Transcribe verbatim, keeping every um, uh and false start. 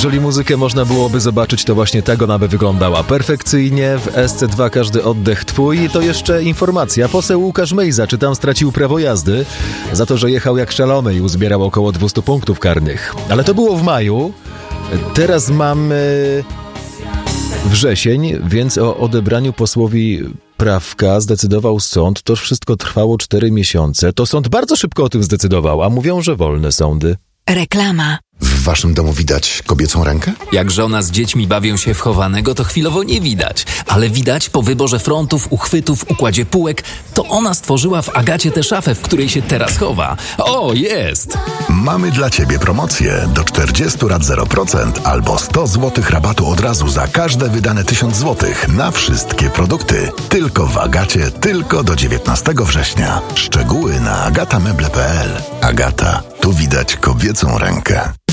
Jeżeli muzykę można byłoby zobaczyć, to właśnie tak ona by wyglądała. Perfekcyjnie, w S C dwa każdy oddech twój. I to jeszcze informacja. Poseł Łukasz Mejza, czy tam stracił prawo jazdy za to, że jechał jak szalony i uzbierał około dwieście punktów karnych. Ale to było w maju. Teraz mamy wrzesień, więc o odebraniu posłowi prawka zdecydował sąd. To wszystko trwało cztery miesiące. To sąd bardzo szybko o tym zdecydował, a mówią, że wolne sądy. Reklama. W waszym domu widać kobiecą rękę? Jak żona z dziećmi bawią się w chowanego, to chwilowo nie widać. Ale widać po wyborze frontów, uchwytów, układzie półek. To ona stworzyła w Agacie tę szafę, w której się teraz chowa. O, jest! Mamy dla ciebie promocję. Do czterdziestu rat zero procent albo sto złotych rabatu od razu za każde wydane tysiąc złotych na wszystkie produkty. Tylko w Agacie, tylko do dziewiętnastego września. Szczegóły na agata meble kropka p l. Agata, tu widać kobiecą rękę.